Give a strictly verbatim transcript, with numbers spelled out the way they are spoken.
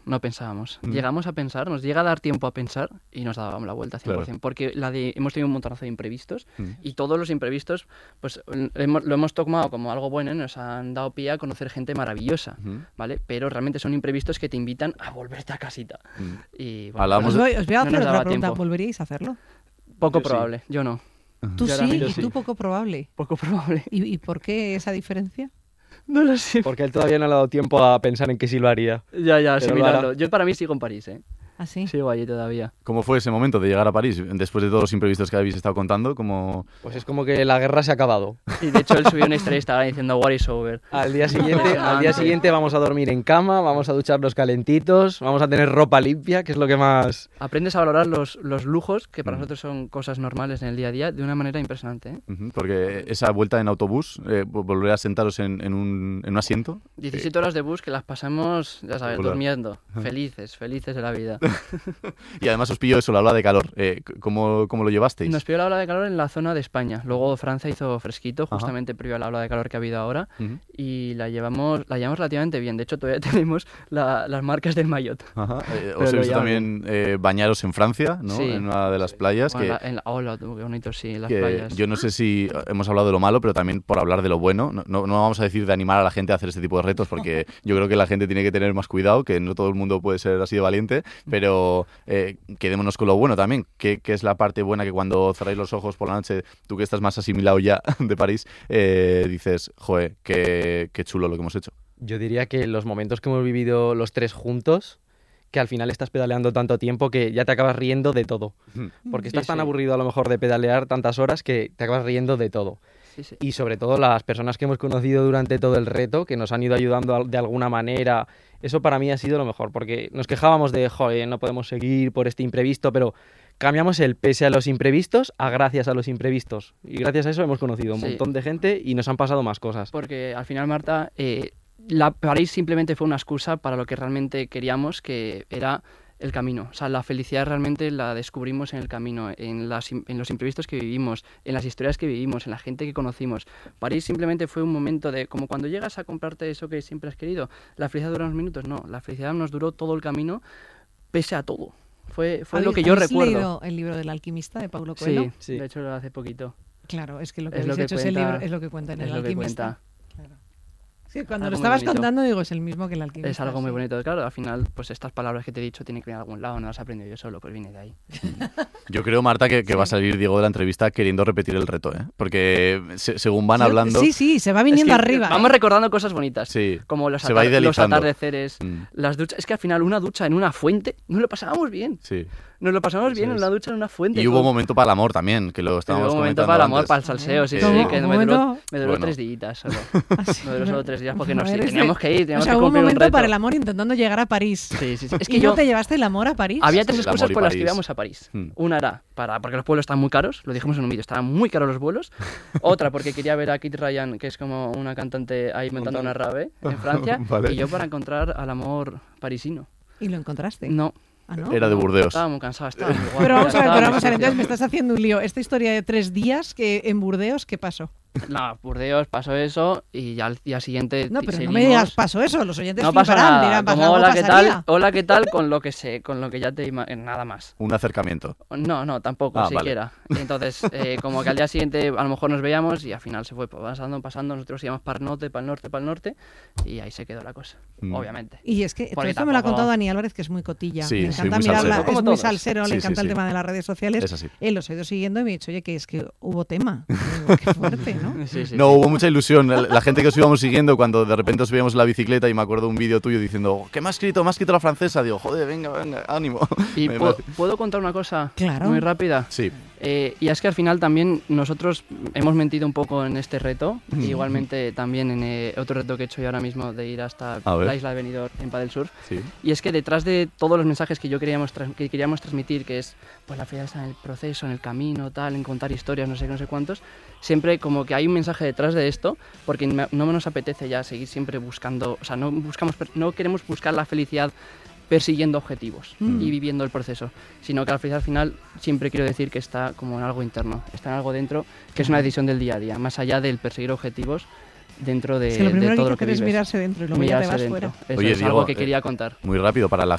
no pensábamos. Mm. Llegamos a pensar, nos llega a dar tiempo a pensar y nos dábamos la vuelta cien por ciento. Claro. Porque la de, hemos tenido un montonazo de imprevistos Mm. y todos los imprevistos pues hemos, lo hemos tomado como algo bueno y nos han dado pie a conocer gente maravillosa, Mm. ¿vale? Pero realmente son imprevistos que te invitan a volverte a casita. Mm. Y, bueno, Hablamos Os de- voy, os voy a No hacer nos otra daba pregunta. tiempo. ¿Volveríais a hacerlo? poco Yo sí. probable, yo no. Tú Yo ahora sí mismo y sí. tú poco probable. Poco probable. ¿Y, y por qué esa diferencia? No lo sé. Porque él todavía no le ha dado tiempo a pensar en que sí lo haría. Ya, ya, Pero sí, lo hará. miradlo. Yo para mí sigo en París, ¿eh? ¿Así? Sigo allí todavía. ¿Cómo fue ese momento de llegar a París? Después de todos los imprevistos que habéis estado contando, ¿cómo...? Pues es como que la guerra se ha acabado. Y de hecho él subió una historia y estaba diciendo War is over. Al día siguiente, al día Impresionante. siguiente vamos a dormir en cama, vamos a ducharnos calentitos, vamos a tener ropa limpia, que es lo que más... Aprendes a valorar los, los lujos, que para Mm. nosotros son cosas normales en el día a día, de una manera impresionante, ¿eh? Ujú, porque esa vuelta en autobús, eh, vo- volver a sentaros en, en un, en un asiento... diecisiete horas de bus que las pasamos, ya sabes, Hola. durmiendo. Felices, felices de la vida. Y además os pilló eso, la ola de calor. Eh, ¿cómo, ¿Cómo lo llevasteis? Nos pilló la ola de calor en la zona de España. Luego Francia hizo fresquito, Ajá. justamente previo a la ola de calor que ha habido ahora. Ujú, Y la llevamos, la llevamos relativamente bien. De hecho, todavía tenemos la- las marcas del maillot. ajá. Eh, Pero os he lo visto llevan también eh, bañaros en Francia, ¿no? Sí. En una de las playas. Bueno, que, la- en la, hola, tú, qué bonito, sí, en las que playas. yo no sé si hemos hablado de lo malo, pero también por hablar de lo bueno. No, no, no vamos a decir de animar a la gente a hacer este tipo de retos, porque yo creo que la gente tiene que tener más cuidado, que no todo el mundo puede ser así de valiente, pero eh, quedémonos con lo bueno también. ¿Qué, qué es la parte buena que cuando cerráis los ojos por la noche, tú que estás más asimilado ya de París, eh, dices, joder, qué, qué chulo lo que hemos hecho? Yo diría que los momentos que hemos vivido los tres juntos, que al final estás pedaleando tanto tiempo que ya te acabas riendo de todo. Porque Sí, estás tan sí. aburrido a lo mejor de pedalear tantas horas que te acabas riendo de todo. Sí, sí. Y sobre todo las personas que hemos conocido durante todo el reto, que nos han ido ayudando al- de alguna manera, eso para mí ha sido lo mejor, porque nos quejábamos de, joder, no podemos seguir por este imprevisto, pero cambiamos el pese a los imprevistos a gracias a los imprevistos. Y gracias a eso hemos conocido un Sí. montón de gente y nos han pasado más cosas. Porque al final, Marta, eh, la París simplemente fue una excusa para lo que realmente queríamos, que era el camino. O sea, la felicidad realmente la descubrimos en el camino, en, las, im- en los imprevistos que vivimos, en las historias que vivimos, en la gente que conocimos. París simplemente fue un momento de, como cuando llegas a comprarte eso que siempre has querido, la felicidad dura unos minutos. No, la felicidad nos duró todo el camino, pese a todo. Fue, fue lo ¿Habéis- que yo habéis recuerdo. leído el libro del alquimista de Paulo Coelho? Sí, Sí. de hecho hace poquito. Claro, es que lo que Es lo habéis que hecho ese cuenta- libro es lo que cuenta en es el lo que alquimista. cuenta. Claro. Sí, cuando Algo lo muy estabas bonito. contando digo, es el mismo que el alquimista. Es algo muy sí. bonito. Claro, al final, pues estas palabras que te he dicho tienen que venir de algún lado, no las he aprendido yo solo, pues viene de ahí. Yo creo, Marta, que, que va a salir Diego de la entrevista queriendo repetir el reto, ¿eh? Porque se- según van Yo- hablando... Sí, sí, se va viniendo Es que arriba. Vamos ¿eh? recordando cosas bonitas. Sí, Como los, se va atar- los idealizando. atardeceres, Mm, las duchas. Es que al final una ducha en una fuente, nos lo pasábamos bien. sí. Nos lo pasamos Eso bien en es. una ducha en una fuente. Y hubo un con- momento para el amor también, que lo y estábamos hubo un momento comentando para el amor, antes. para el salseo, sí, ¿Cómo? sí, que ¿Un me duró, momento? me duró Bueno. tres días solo. Ah, sí, Me duró solo tres días porque A nos ver, este- teníamos que ir, O teníamos sea, que hubo un cumplir un momento reto. para el amor intentando llegar a París. Sí, sí, sí. Es ¿Y que yo... no te llevaste el amor a París? Había tres El amor excusas y por las que París. íbamos a París. Mm. Una era para, porque los vuelos están muy caros, lo dijimos en un vídeo, estaban muy caros los vuelos. Otra porque quería ver a Kit Ryan, que es como una cantante ahí montando una rave en Francia. Vale. Y yo para encontrar al amor parisino. ¿Y lo encontraste? No. Ah, ¿no? Era de Burdeos. Estaba muy cansado, estaba muy guapo, Pero vamos a ver, estaba pero muy vamos a ver, sucio. entonces me estás haciendo un lío. Esta historia de tres días que en Burdeos, ¿qué pasó? No, Burdeos pasó eso y ya al día siguiente No, ti- pero no seguimos. me digas pasó eso, los oyentes No pasa fliparán, nada. dirán, "Pasa, Como, algo hola, ¿qué pasaría". tal? Hola, ¿qué tal? Con lo que sé, con lo que ya te ima- nada más. Un acercamiento. No, no, tampoco, Ah, vale. siquiera. Entonces, eh, como que al día siguiente a lo mejor nos veíamos y al final se fue pasando, pasando. Nosotros íbamos para el norte, para el norte, para el norte y ahí se quedó la cosa, Mm. obviamente. Y es que todo Porque esto me lo ha tampoco- contado Dani Álvarez, que es muy cotilla. Sí, le sí, encanta muy mirarla, salsero. es Como muy todos. salsero, Sí, le sí, encanta sí. el tema de las redes sociales. Es así. Él los ha ido siguiendo y me ha dicho, oye, que es que hubo tema. Digo, qué fuerte, ¿no? Sí, sí, No, sí. hubo mucha ilusión. La, la gente que os íbamos siguiendo, cuando de repente os veíamos en la bicicleta y me acuerdo un vídeo tuyo diciendo, ¿qué me ha escrito? Me ha escrito la francesa. Digo, joder, venga, venga, ánimo. Y Me- pu- ¿puedo contar una cosa Claro. muy rápida? Sí. Eh, y es que al final también nosotros hemos mentido un poco en este reto, Mm. igualmente también en eh, otro reto que he hecho yo ahora mismo de ir hasta A ver. la isla de Benidorm en Padel Surf. Sí. Y es que detrás de todos los mensajes que yo queríamos, tras- que queríamos transmitir, que es pues la felicidad está en el proceso, en el camino, tal, en contar historias, no sé qué, no sé cuántos, siempre como que hay un mensaje detrás de esto, porque me- no nos apetece ya seguir siempre buscando, o sea, no buscamos, per- no queremos buscar la felicidad persiguiendo objetivos Mm. y viviendo el proceso, sino que la felicidad al final siempre quiero decir que está como en algo interno, está en algo dentro, que es una decisión del día a día, más allá del perseguir objetivos dentro de, Es que lo de primero que todo hay lo que que hacer es vives. mirarse dentro y luego ya te Mirarse vas dentro. fuera. Eso Oye, es Diego, algo que eh, quería contar. Muy rápido, para la